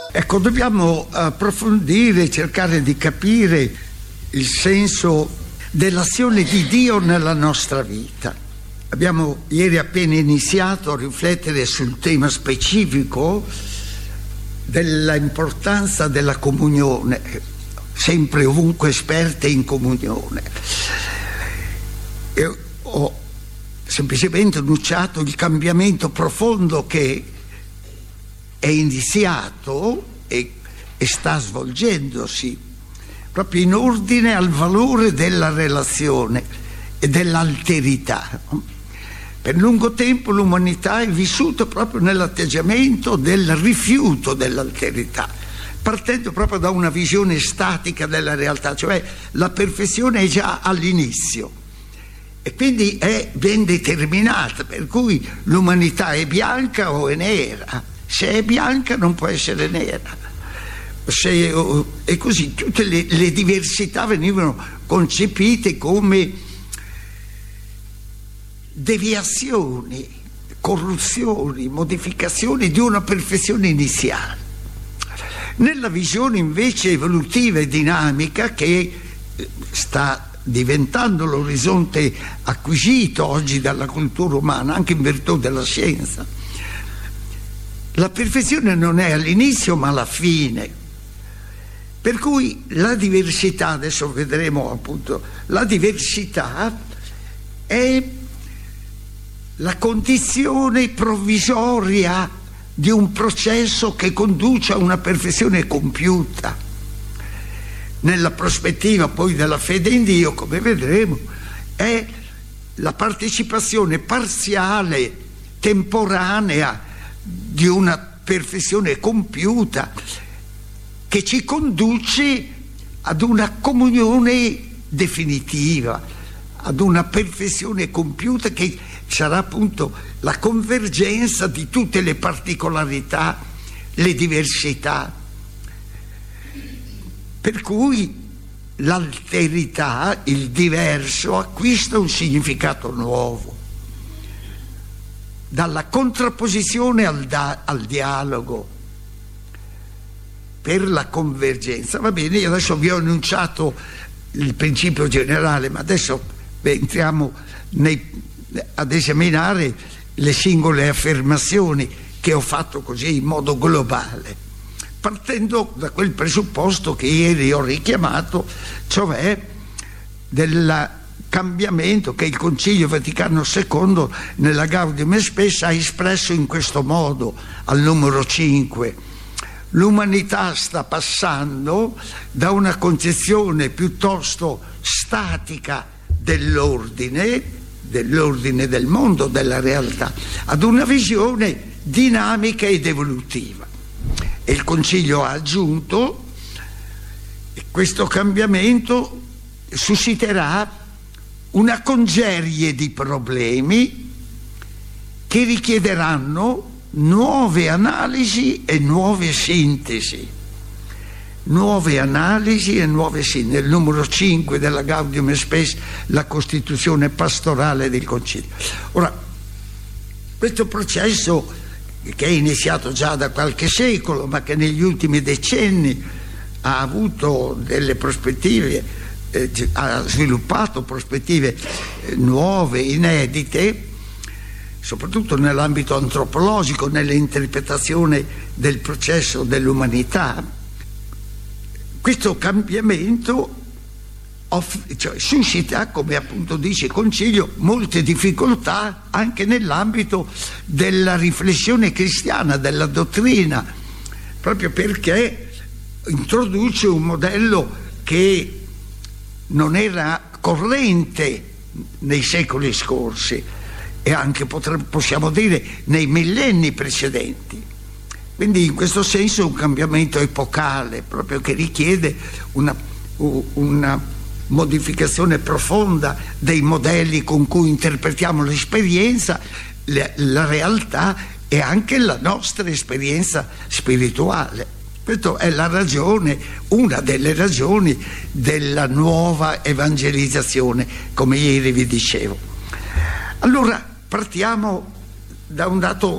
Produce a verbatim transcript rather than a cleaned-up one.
Ecco, dobbiamo approfondire, cercare di capire il senso dell'azione di Dio nella nostra vita. Abbiamo ieri appena iniziato a riflettere sul tema specifico dell'importanza della comunione, sempre ovunque esperte in comunione. E ho semplicemente annunciato il cambiamento profondo che è iniziato e, e sta svolgendosi proprio in ordine al valore della relazione e dell'alterità. Per lungo tempo l'umanità è vissuta proprio nell'atteggiamento del rifiuto dell'alterità, partendo proprio da una visione statica della realtà, cioè la perfezione è già all'inizio e quindi è ben determinata, per cui l'umanità è bianca o è nera. Se è bianca non può essere nera. Se, e così tutte le, le diversità venivano concepite come deviazioni, corruzioni, modificazioni di una perfezione iniziale. Nella visione invece evolutiva e dinamica che sta diventando l'orizzonte acquisito oggi dalla cultura umana, anche in virtù della scienza, la perfezione non è all'inizio ma alla fine, per cui la diversità, adesso vedremo appunto, la diversità è la condizione provvisoria di un processo che conduce a una perfezione compiuta. Nella prospettiva poi della fede in Dio, come vedremo, è la partecipazione parziale, temporanea, di una perfezione compiuta che ci conduce ad una comunione definitiva, ad una perfezione compiuta che sarà appunto la convergenza di tutte le particolarità, le diversità, per cui l'alterità, il diverso, acquista un significato nuovo, dalla contrapposizione al, da, al dialogo per la convergenza. Va bene, io adesso vi ho annunciato il principio generale, ma adesso entriamo nei, ad esaminare le singole affermazioni che ho fatto così in modo globale, partendo da quel presupposto che ieri ho richiamato, cioè della cambiamento che il Concilio Vaticano secondo nella Gaudium et Spes ha espresso in questo modo al numero cinque. L'umanità sta passando da una concezione piuttosto statica dell'ordine, dell'ordine del mondo, della realtà, ad una visione dinamica ed evolutiva. E il Concilio ha aggiunto che questo cambiamento susciterà una congerie di problemi che richiederanno nuove analisi e nuove sintesi. Nuove analisi e nuove sintesi. Nel numero cinque della Gaudium et Spes, la costituzione pastorale del Concilio. Ora, questo processo che è iniziato già da qualche secolo, ma che negli ultimi decenni ha avuto delle prospettive, Eh, ha sviluppato prospettive eh, nuove, inedite, soprattutto nell'ambito antropologico, nell'interpretazione del processo dell'umanità. Questo cambiamento off- cioè, suscita, come appunto dice il Concilio, molte difficoltà anche nell'ambito della riflessione cristiana, della dottrina, proprio perché introduce un modello che non era corrente nei secoli scorsi e anche potremmo, possiamo dire nei millenni precedenti. Quindi in questo senso è un cambiamento epocale, proprio che richiede una, una modificazione profonda dei modelli con cui interpretiamo l'esperienza, la, la realtà e anche la nostra esperienza spirituale. Questa è la ragione, una delle ragioni della nuova evangelizzazione, come ieri vi dicevo. Allora partiamo da un dato